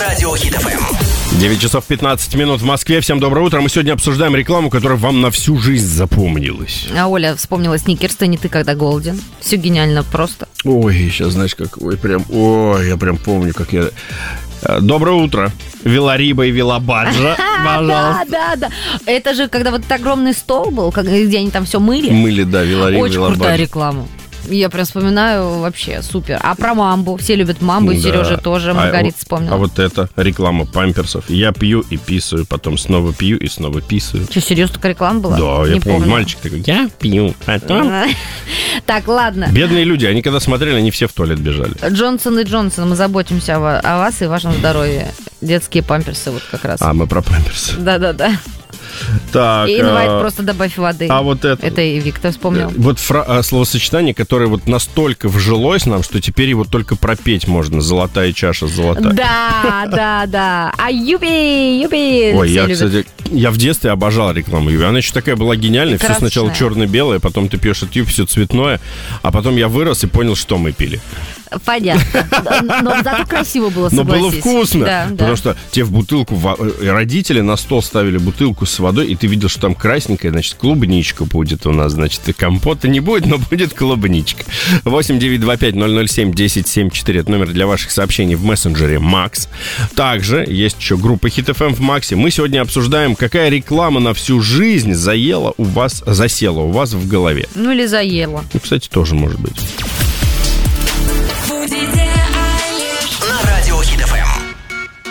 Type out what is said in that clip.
Радио Хит ФМ. 9 часов 15 минут в Москве. Всем доброе утро. Мы сегодня обсуждаем рекламу, которая вам на всю жизнь запомнилась. А Оля вспомнила Сникерс, ты не ты, когда голоден. Все гениально просто. Ой, сейчас знаешь, как... я прям помню, как я... Доброе утро. Велариба и Велабаджа, пожалуйста. Да. Это же, когда вот огромный стол был, где они там все мыли. Мыли, да, Велариба и Велабаджа. Очень крутая реклама. Я прям вспоминаю вообще супер. А про мамбу? Все любят мамбу, и Сережа тоже, Маргарита вспомнила. А вот это реклама памперсов. Я пью и писаю, потом снова пью и снова писаю. Что, серьезно, такая реклама была? Да, я помню, мальчик такой, я пью, потом... Так, ладно. Бедные люди, они когда смотрели, они все в туалет бежали. Джонсон и Джонсон, мы заботимся о вас и вашем здоровье. Детские памперсы вот как раз. А, мы про памперсы. Да. Так, и инвайт просто добавь воды. А вот это... Это и Виктор вспомнил. Вот словосочетание, которое вот настолько вжилось нам, что теперь его только пропеть можно. Золотая чаша, золотая. Да. А юби. Ой, я в детстве обожал рекламу Юби. Она еще такая была гениальная. Все сначала черно-белое, потом ты пьешь от Юби, все цветное. А потом я вырос и понял, что мы пили. Понятно. Но зато красиво было, согласись. Но было вкусно. Да. Потому что тебе в бутылку... Родители на стол ставили бутылку с водой, и ты видел, что там красненькая, значит, клубничка будет у нас. Значит, и компота не будет, но будет клубничка. 8-925-007-1074. Это номер для ваших сообщений в мессенджере Макс. Также есть еще группа Хит ФМ в Максе. Мы сегодня обсуждаем, какая реклама на всю жизнь засела у вас в голове. Ну или заела. Ну, кстати, тоже может быть.